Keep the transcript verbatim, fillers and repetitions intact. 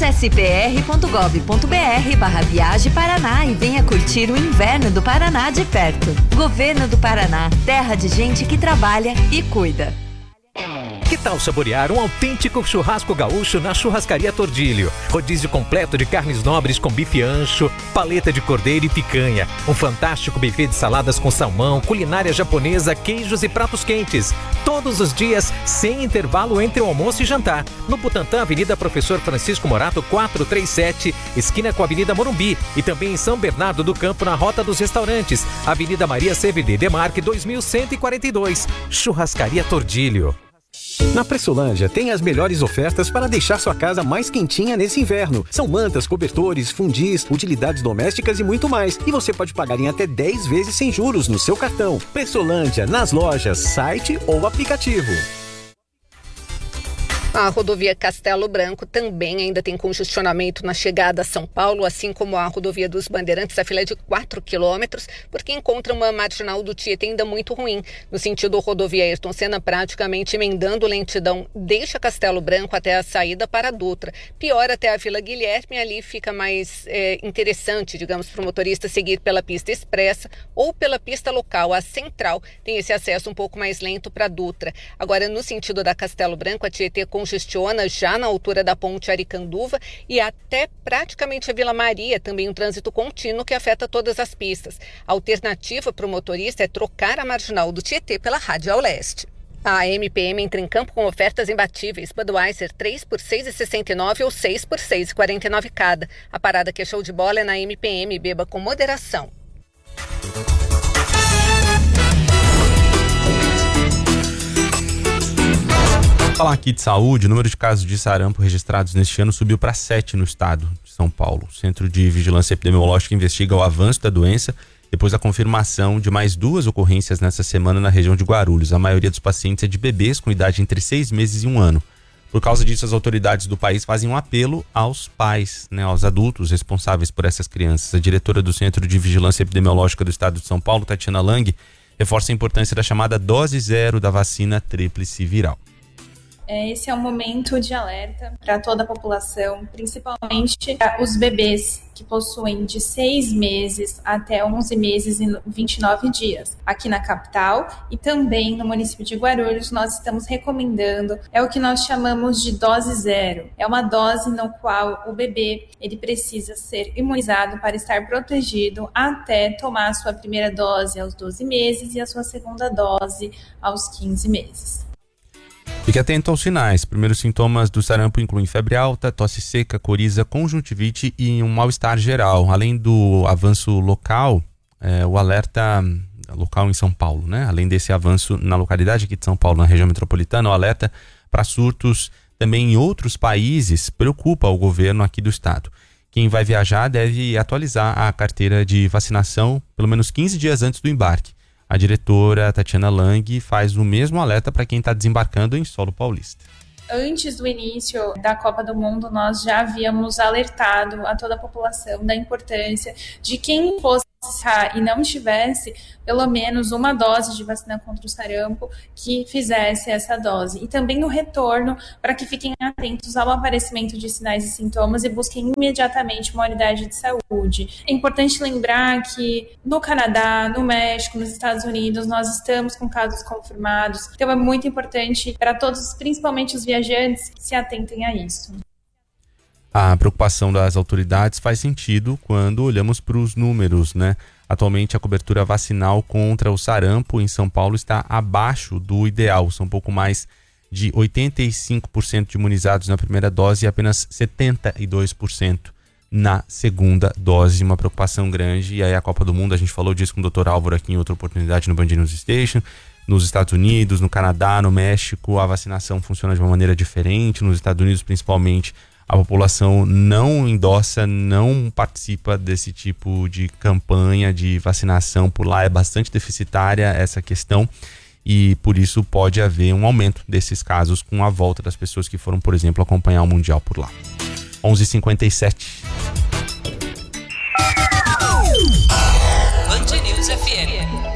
Acesse pr.gov.br barra Viagem Paraná e venha curtir o inverno do Paraná de perto. Governo do Paraná, terra de gente que trabalha e cuida. Que tal saborear um autêntico churrasco gaúcho na Churrascaria Tordilho? Rodízio completo de carnes nobres com bife ancho, paleta de cordeiro e picanha. Um fantástico buffet de saladas com salmão, culinária japonesa, queijos e pratos quentes. Todos os dias, sem intervalo entre o almoço e jantar. No Butantã, Avenida Professor Francisco Morato, quatrocentos e trinta e sete, esquina com a Avenida Morumbi. E também em São Bernardo do Campo, na Rota dos Restaurantes. Avenida Maria C V D Demarque, dois mil cento e quarenta e dois. Churrascaria Tordilho. Na Pressolândia tem as melhores ofertas para deixar sua casa mais quentinha nesse inverno. São mantas, cobertores, fundis, utilidades domésticas e muito mais. E você pode pagar em até dez vezes sem juros no seu cartão. Pressolândia, nas lojas, site ou aplicativo. A rodovia Castelo Branco também ainda tem congestionamento na chegada a São Paulo, assim como a rodovia dos Bandeirantes, a fila é de quatro quilômetros, porque encontra uma marginal do Tietê ainda muito ruim. No sentido rodovia Ayrton Senna, praticamente emendando lentidão, deixa Castelo Branco até a saída para a Dutra. Pior até a Vila Guilherme, ali fica mais é, interessante, digamos, para o motorista seguir pela pista expressa ou pela pista local. A central tem esse acesso um pouco mais lento para a Dutra. Agora, no sentido da Castelo Branco, a Tietê congestiona já na altura da ponte Aricanduva e até praticamente a Vila Maria, também um trânsito contínuo que afeta todas as pistas. A alternativa para o motorista é trocar a marginal do Tietê pela Radial Leste. A M P M entra em campo com ofertas imbatíveis. Budweiser três por seis reais e sessenta e nove centavos ou seis por seis reais e quarenta e nove centavos cada. A parada que é show de bola é na M P M. Beba com moderação. Falar aqui de saúde, o número de casos de sarampo registrados neste ano subiu para sete no estado de São Paulo. O Centro de Vigilância Epidemiológica investiga o avanço da doença depois da confirmação de mais duas ocorrências nessa semana na região de Guarulhos. A maioria dos pacientes é de bebês com idade entre seis meses e um ano. Por causa disso, as autoridades do país fazem um apelo aos pais, né, aos adultos responsáveis por essas crianças. A diretora do Centro de Vigilância Epidemiológica do estado de São Paulo, Tatiana Lang, reforça a importância da chamada dose zero da vacina tríplice viral. Esse é um momento de alerta para toda a população, principalmente para os bebês que possuem de seis meses até onze meses e vinte e nove dias. Aqui na capital e também no município de Guarulhos, nós estamos recomendando, é o que nós chamamos de dose zero. É uma dose no qual o bebê ele precisa ser imunizado para estar protegido até tomar a sua primeira dose aos doze meses e a sua segunda dose aos quinze meses. Fique atento aos sinais. Primeiros sintomas do sarampo incluem febre alta, tosse seca, coriza, conjuntivite e um mal-estar geral. Além do avanço local, é, o alerta local em São Paulo, né? Além desse avanço na localidade aqui de São Paulo, na região metropolitana, o alerta para surtos também em outros países preocupa o governo aqui do estado. Quem vai viajar deve atualizar a carteira de vacinação pelo menos quinze dias antes do embarque. A diretora Tatiana Lang faz o mesmo alerta para quem está desembarcando em solo paulista. Antes do início da Copa do Mundo, nós já havíamos alertado a toda a população da importância de quem fosse e não tivesse pelo menos uma dose de vacina contra o sarampo que fizesse essa dose. E também no retorno, para que fiquem atentos ao aparecimento de sinais e sintomas e busquem imediatamente uma unidade de saúde. É importante lembrar que no Canadá, no México, nos Estados Unidos, nós estamos com casos confirmados. Então é muito importante para todos, principalmente os viajantes, que se atentem a isso. A preocupação das autoridades faz sentido quando olhamos para os números, né? Atualmente, a cobertura vacinal contra o sarampo em São Paulo está abaixo do ideal. São um pouco mais de oitenta e cinco por cento de imunizados na primeira dose e apenas setenta e dois por cento na segunda dose. Uma preocupação grande. E aí a Copa do Mundo, a gente falou disso com o doutor Álvaro aqui em outra oportunidade no Band News Station. Nos Estados Unidos, no Canadá, no México, a vacinação funciona de uma maneira diferente. Nos Estados Unidos, principalmente, a população não endossa, não participa desse tipo de campanha de vacinação. Por lá é bastante deficitária essa questão e por isso pode haver um aumento desses casos com a volta das pessoas que foram, por exemplo, acompanhar o Mundial por lá. onze e cinquenta e sete. Band News F M.